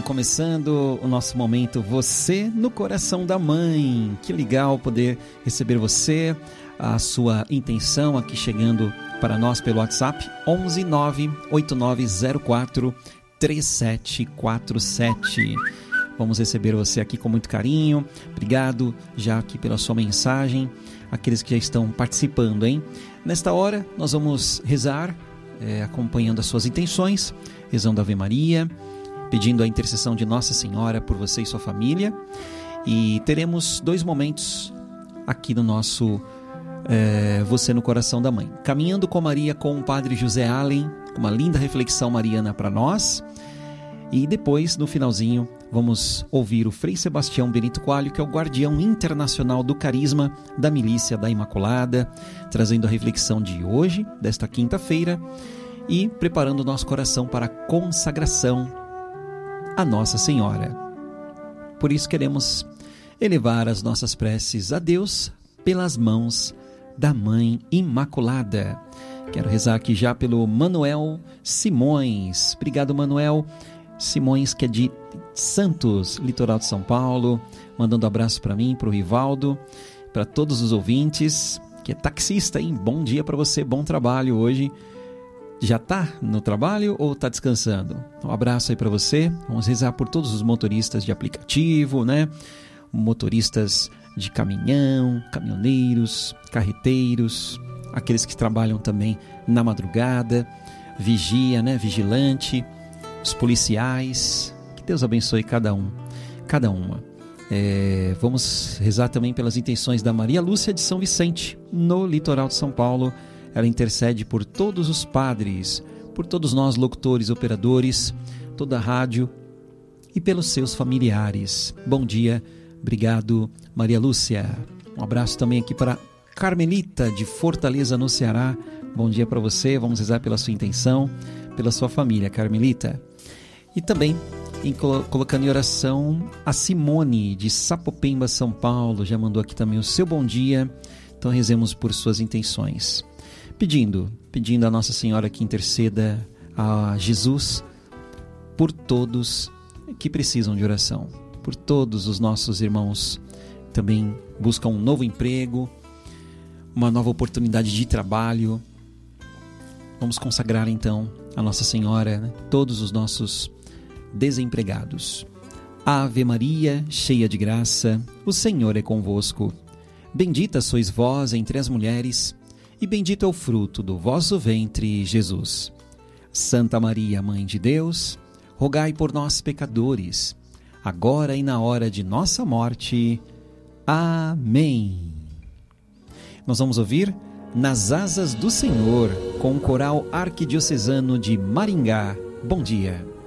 começando o nosso momento Você no Coração da Mãe. Que legal poder receber você, a sua intenção aqui chegando para nós pelo WhatsApp 11 98904 3747. Vamos receber você aqui com muito carinho. Obrigado já aqui pela sua mensagem, aqueles que já estão participando, hein? Nesta hora nós vamos rezar, acompanhando as suas intenções, rezando a Ave Maria, pedindo a intercessão de Nossa Senhora por você e sua família. E teremos 2 momentos aqui no nosso Você no Coração da Mãe. Caminhando com Maria com o Padre José Allen, uma linda reflexão mariana para nós. E depois, no finalzinho, vamos ouvir o Frei Sebastião Benito Coelho, que é o guardião internacional do carisma da Milícia da Imaculada, trazendo a reflexão de hoje, desta quinta-feira, e preparando o nosso coração para a consagração a Nossa Senhora. Por isso queremos elevar as nossas preces a Deus pelas mãos da Mãe Imaculada. Quero rezar aqui já pelo Manuel Simões. Obrigado, Manuel Simões, que é de Santos, litoral de São Paulo, mandando abraço para mim, para o Rivaldo, para todos os ouvintes, que é taxista, hein? Bom dia para você, bom trabalho hoje. Já está no trabalho ou está descansando? Um abraço aí para você. Vamos rezar por todos os motoristas de aplicativo, né? Motoristas de caminhão, caminhoneiros, carreteiros, aqueles que trabalham também na madrugada, vigia, né? Vigilante, os policiais. Que Deus abençoe cada um, cada uma. Vamos rezar também pelas intenções da Maria Lúcia de São Vicente, no litoral de São Paulo. Ela intercede por todos os padres, por todos nós locutores, operadores, toda a rádio e pelos seus familiares. Bom dia, obrigado, Maria Lúcia. Um abraço também aqui para Carmelita de Fortaleza, no Ceará. Bom dia para você, vamos rezar pela sua intenção, pela sua família, Carmelita. E também colocando em oração a Simone de Sapopemba, São Paulo, já mandou aqui também o seu bom dia. Então rezemos por suas intenções. Pedindo a Nossa Senhora que interceda a Jesus por todos que precisam de oração, por todos os nossos irmãos que também buscam um novo emprego, uma nova oportunidade de trabalho. Vamos consagrar então a Nossa Senhora, né? Todos os nossos desempregados. Ave Maria, cheia de graça, o Senhor é convosco. Bendita sois vós entre as mulheres, e bendito é o fruto do vosso ventre, Jesus. Santa Maria, Mãe de Deus, rogai por nós, pecadores, agora e na hora de nossa morte. Amém. Nós vamos ouvir Nas Asas do Senhor, com o coral arquidiocesano de Maringá. Bom dia.